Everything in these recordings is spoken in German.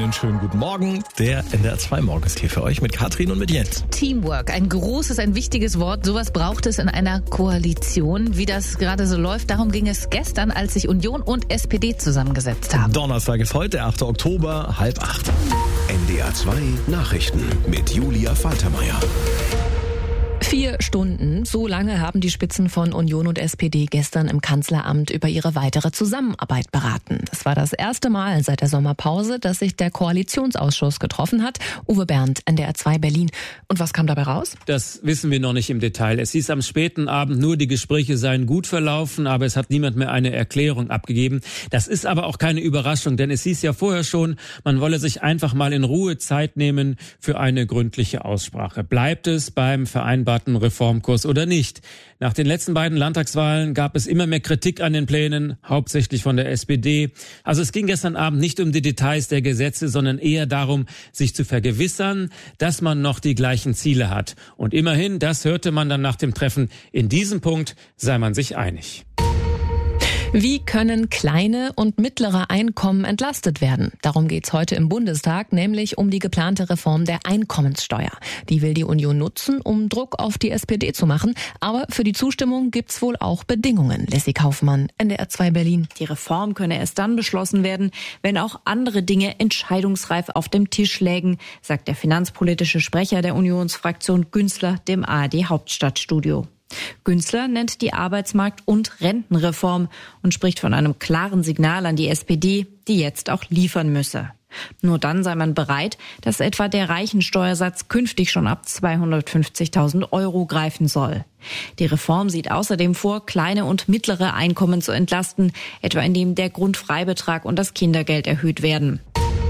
Einen schönen guten Morgen. Der NDR 2 Morgen ist hier für euch mit Katrin und mit Jens. Teamwork, ein großes, ein wichtiges Wort. Sowas braucht es in einer Koalition. Wie das gerade so läuft, darum ging es gestern, als sich Union und SPD zusammengesetzt haben. Donnerstag ist heute, der 8. Oktober, 7:30. NDR 2 Nachrichten mit Julia Faltermeier. 4 Stunden, so lange haben die Spitzen von Union und SPD gestern im Kanzleramt über ihre weitere Zusammenarbeit beraten. Das war das erste Mal seit der Sommerpause, dass sich der Koalitionsausschuss getroffen hat. Uwe Bernd, NDR 2 Berlin. Und was kam dabei raus? Das wissen wir noch nicht im Detail. Es hieß am späten Abend nur, die Gespräche seien gut verlaufen, aber es hat niemand mehr eine Erklärung abgegeben. Das ist aber auch keine Überraschung, denn es hieß ja vorher schon, man wolle sich einfach mal in Ruhe Zeit nehmen für eine gründliche Aussprache. Bleibt es beim vereinbarten Reformkurs oder nicht? Nach den letzten beiden Landtagswahlen gab es immer mehr Kritik an den Plänen, hauptsächlich von der SPD. Also es ging gestern Abend nicht um die Details der Gesetze, sondern eher darum, sich zu vergewissern, dass man noch die gleichen Ziele hat. Und immerhin, das hörte man dann nach dem Treffen, in diesem Punkt sei man sich einig. Wie können kleine und mittlere Einkommen entlastet werden? Darum geht's heute im Bundestag, nämlich um die geplante Reform der Einkommenssteuer. Die will die Union nutzen, um Druck auf die SPD zu machen. Aber für die Zustimmung gibt's wohl auch Bedingungen. Leslie Kaufmann, NDR 2 Berlin. Die Reform könne erst dann beschlossen werden, wenn auch andere Dinge entscheidungsreif auf dem Tisch lägen, sagt der finanzpolitische Sprecher der Unionsfraktion Günzler dem ARD Hauptstadtstudio. Günzler nennt die Arbeitsmarkt- und Rentenreform und spricht von einem klaren Signal an die SPD, die jetzt auch liefern müsse. Nur dann sei man bereit, dass etwa der Reichensteuersatz künftig schon ab 250.000 € greifen soll. Die Reform sieht außerdem vor, kleine und mittlere Einkommen zu entlasten, etwa indem der Grundfreibetrag und das Kindergeld erhöht werden.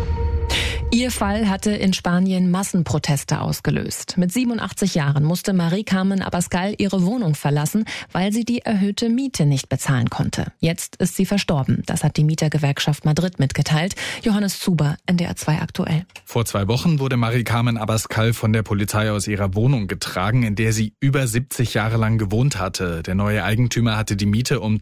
Ihr Fall hatte in Spanien Massenproteste ausgelöst. Mit 87 Jahren musste Mari Carmen Abascal ihre Wohnung verlassen, weil sie die erhöhte Miete nicht bezahlen konnte. Jetzt ist sie verstorben. Das hat die Mietergewerkschaft Madrid mitgeteilt. Johannes Zuber, NDR 2 aktuell. Vor 2 Wochen wurde Mari Carmen Abascal von der Polizei aus ihrer Wohnung getragen, in der sie über 70 Jahre lang gewohnt hatte. Der neue Eigentümer hatte die Miete um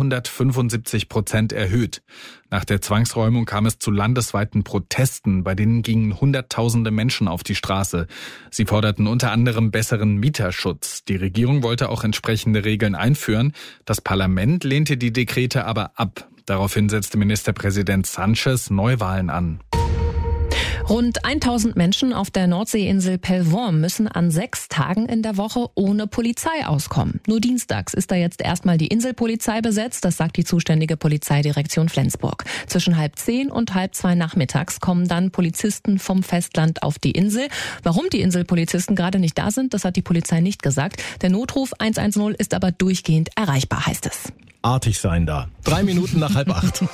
275% erhöht. Nach der Zwangsräumung kam es zu landesweiten Protesten, bei denen gingen Hunderttausende Menschen auf die Straße. Sie forderten unter anderem besseren Mieterschutz. Die Regierung wollte auch entsprechende Regeln einführen. Das Parlament lehnte die Dekrete aber ab. Daraufhin setzte Ministerpräsident Sánchez Neuwahlen an. Rund 1000 Menschen auf der Nordseeinsel Pellworm müssen an 6 Tagen in der Woche ohne Polizei auskommen. Nur dienstags ist da jetzt erstmal die Inselpolizei besetzt, das sagt die zuständige Polizeidirektion Flensburg. Zwischen 11:30 und 1:30 nachmittags kommen dann Polizisten vom Festland auf die Insel. Warum die Inselpolizisten gerade nicht da sind, das hat die Polizei nicht gesagt. Der Notruf 110 ist aber durchgehend erreichbar, heißt es. Artig sein da. 3 Minuten nach 7:30.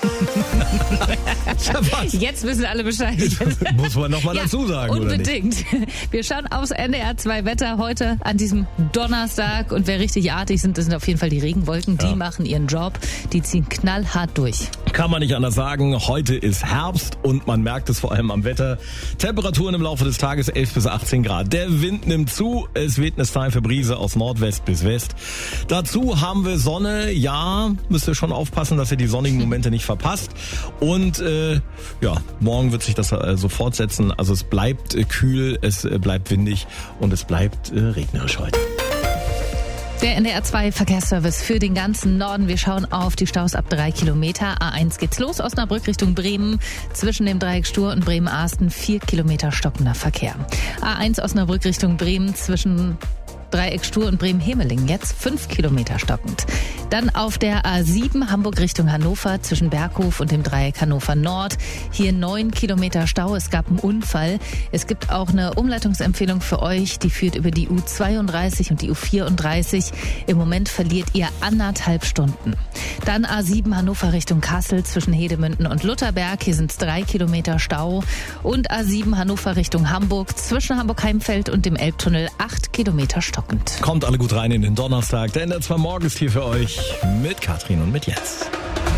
Jetzt wissen alle Bescheid. Muss man nochmal dazu sagen, unbedingt. Oder nicht? Wir schauen aufs NDR 2 Wetter heute an diesem Donnerstag. Und wer richtig artig sind, das sind auf jeden Fall die Regenwolken. Die machen ihren Job. Die ziehen knallhart durch. Kann man nicht anders sagen. Heute ist Herbst und man merkt es vor allem am Wetter. Temperaturen im Laufe des Tages 11 bis 18 Grad. Der Wind nimmt zu. Es weht eine steife Brise aus Nordwest bis West. Dazu haben wir Sonne. Ja, müsst ihr schon aufpassen, dass ihr die sonnigen Momente nicht verpasst. Und morgen wird sich das so fortsetzen. Also es bleibt kühl, es bleibt windig und es bleibt regnerisch heute. Der NDR 2 Verkehrsservice für den ganzen Norden. Wir schauen auf die Staus ab 3 Kilometer. A1 geht's los, Osnabrück Richtung Bremen. Zwischen dem Dreieck Stur und Bremen-Ahsten 4 Kilometer stockender Verkehr. A1 Osnabrück Richtung Bremen zwischen Dreieck Stur und Bremen-Hemeling jetzt 5 Kilometer stockend. Dann auf der A7 Hamburg Richtung Hannover zwischen Berghof und dem Dreieck Hannover Nord. Hier 9 Kilometer Stau. Es gab einen Unfall. Es gibt auch eine Umleitungsempfehlung für euch. Die führt über die U32 und die U34. Im Moment verliert ihr 1,5 Stunden. Dann A7 Hannover Richtung Kassel zwischen Hedemünden und Lutherberg. Hier sind es 3 Kilometer Stau. Und A7 Hannover Richtung Hamburg zwischen Hamburg-Heimfeld und dem Elbtunnel 8 Kilometer stockend. Kommt alle gut rein in den Donnerstag. Der NDR 2 Morgen ist hier für euch mit Katrin und mit Jens.